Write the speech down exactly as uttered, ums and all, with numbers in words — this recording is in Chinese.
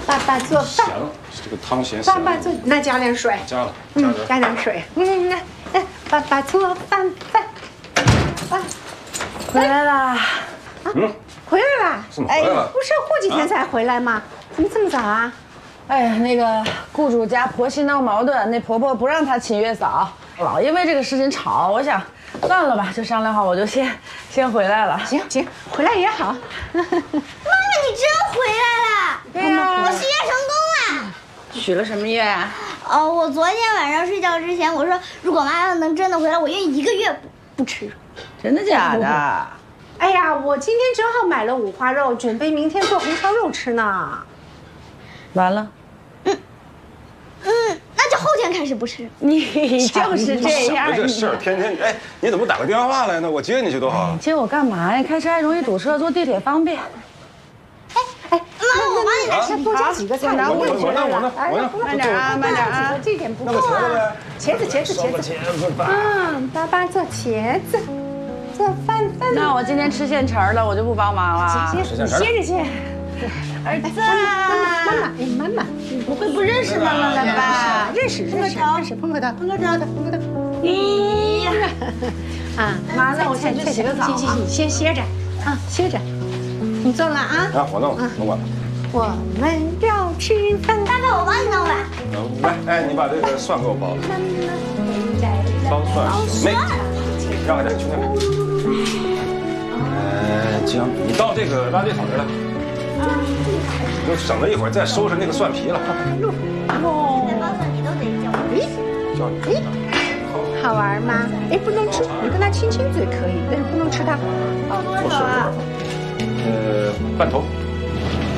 爸爸做饭。 咸了，这个汤咸。爸爸做，那加点水。 加了， 嗯，加点水。嗯，来来，爸爸做饭饭。爸， 回来啦。 嗯， 回来啦。 怎么回来了？ 不是过几天才回来吗？怎么这么早啊？ 哎呀，那个雇主家婆媳闹矛盾，那婆婆不让她请月嫂，老因为这个事情吵。我想，算了吧，就商量好，我就先先回来了。 行行，回来也好。 妈妈，你真回来了！ 对呀， 我许愿成功了。 许了什么愿啊？ 哦，我昨天晚上睡觉之前，我说如果妈妈能真的回来，我愿意一个月不不吃。 真的假的？ 哎呀，我今天正好买了五花肉，准备明天做红烧肉吃呢。 完了。 嗯嗯，那就后天开始不吃。 你就是这样。 这事儿天天哎，你怎么不打个电话来呢？我接你去多好。 你接我干嘛呀？开车还容易堵车，坐地铁方便。 哎哎，妈，我帮你拿先多加几个菜， 拿我我呢我呢我呢， 慢点啊，慢点啊， 这点不够啊。 茄子茄子茄子茄子吧。嗯，爸爸做茄子，做饭饭。 那我今天吃现成的，我就不帮忙了。 行行，你歇着先。 儿子， 妈妈，妈妈，哎，妈妈， 你不会不认识妈妈了吧？ 认识认识认识，碰个头，碰个头，碰个头。 咦， 啊，妈，那我先去洗个澡。行行行，你先歇着，啊，歇着。你做了啊？ 啊，我弄弄完了。 我们要吃饭。 爸爸，我帮你弄吧。 来，哎，你把这个蒜给我包了。包蒜行，没，让开点，去那边。呃，姜，你倒这个垃圾桶这来。你就省了一会儿再收拾那个蒜皮了。 哦，现在包蒜你都得叫我。 叫你。 哎，好玩吗？哎，不能吃，你跟他亲亲嘴可以，但是不能吃它。 包多少啊？ 呃，半头。